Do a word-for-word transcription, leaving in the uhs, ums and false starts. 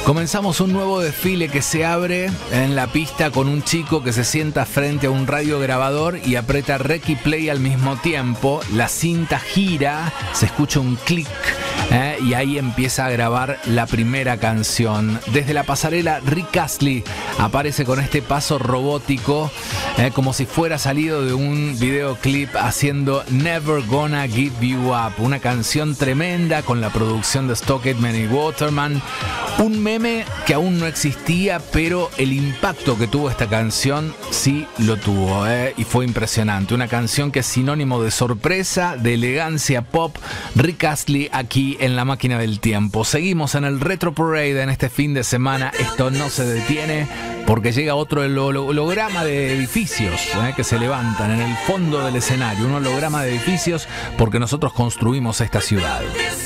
Comenzamos un nuevo desfile que se abre en la pista con un chico que se sienta frente a un radiograbador y aprieta rec y play al mismo tiempo. La cinta gira, se escucha un clic eh, y ahí empieza a grabar la primera canción. Desde la pasarela, Rick Astley aparece con este paso robótico eh, como si fuera salido de un videoclip haciendo Never Gonna Give You Up, una canción tremenda con la producción de Stockman y Waterman. Un meme que aún no existía, pero el impacto que tuvo esta canción sí lo tuvo, ¿eh? Y fue impresionante. Una canción que es sinónimo de sorpresa, de elegancia pop. Rick Astley aquí en La Máquina del Tiempo. Seguimos en el Retro Parade en este fin de semana. Esto no se detiene porque llega otro holograma de edificios ¿eh? que se levantan en el fondo del escenario. Un holograma de edificios porque nosotros construimos esta ciudad.